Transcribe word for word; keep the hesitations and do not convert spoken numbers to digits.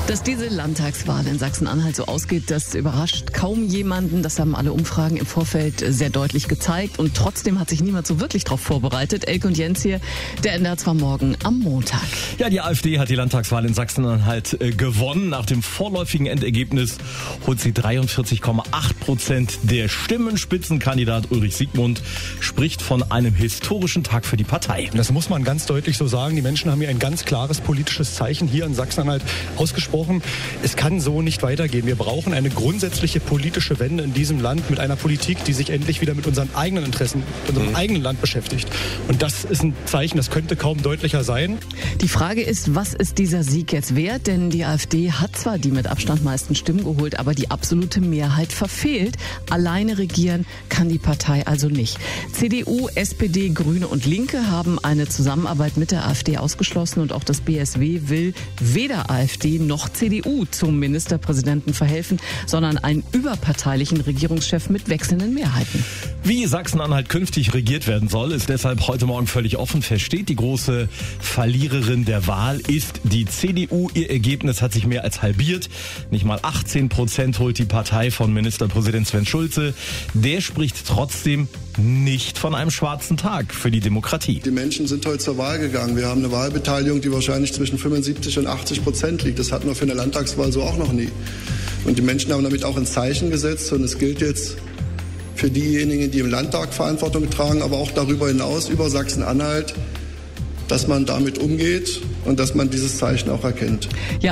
Dass diese Landtagswahl in Sachsen-Anhalt so ausgeht, das überrascht kaum jemanden. Das haben alle Umfragen im Vorfeld sehr deutlich gezeigt. Und trotzdem hat sich niemand so wirklich darauf vorbereitet. Elke und Jens hier, der N D R zwei Morgen am Montag. Ja, die AfD hat die Landtagswahl in Sachsen-Anhalt äh, gewonnen. Nach dem vorläufigen Endergebnis holt sie dreiundvierzig Komma acht Prozent der Stimmen. Spitzenkandidat Ulrich Siegmund spricht von einem historischen Tag für die Partei. Das muss man ganz deutlich so sagen. Die Menschen haben hier ein ganz klares politisches Zeichen hier in Sachsen-Anhalt ausgesprochen. Es kann so nicht weitergehen. Wir brauchen eine grundsätzliche politische Wende in diesem Land mit einer Politik, die sich endlich wieder mit unseren eigenen Interessen, mit unserem mhm. eigenen Land beschäftigt. Und das ist ein Zeichen, das könnte kaum deutlicher sein. Die Frage ist, was ist dieser Sieg jetzt wert? Denn die AfD hat zwar die mit Abstand meisten Stimmen geholt, aber die absolute Mehrheit verfehlt. Alleine regieren kann die Partei also nicht. C D U, S P D, Grüne und Linke haben eine Zusammenarbeit mit der AfD ausgeschlossen und auch das B S W will weder AfD noch C D U zum Ministerpräsidenten verhelfen, sondern einen überparteilichen Regierungschef mit wechselnden Mehrheiten. Wie Sachsen-Anhalt künftig regiert werden soll, ist deshalb heute Morgen völlig offen. Feststeht, die große Verliererin der Wahl ist die C D U. Ihr Ergebnis hat sich mehr als halbiert. Nicht mal achtzehn Prozent holt die Partei von Ministerpräsident Sven Schulze. Der spricht trotzdem nicht von einem schwarzen Tag für die Demokratie. Die Menschen sind heute zur Wahl gegangen. Wir haben eine Wahlbeteiligung, die wahrscheinlich zwischen fünfundsiebzig und achtzig Prozent liegt. Das hatten wir für eine Landtagswahl so auch noch nie. Und die Menschen haben damit auch ein Zeichen gesetzt. Und es gilt jetzt für diejenigen, die im Landtag Verantwortung tragen, aber auch darüber hinaus, über Sachsen-Anhalt, dass man damit umgeht und dass man dieses Zeichen auch erkennt. Ja.